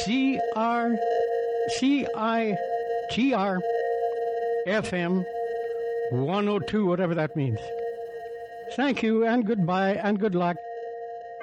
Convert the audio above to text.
CITR FM 102, whatever that means. Thank you, and goodbye, and good luck.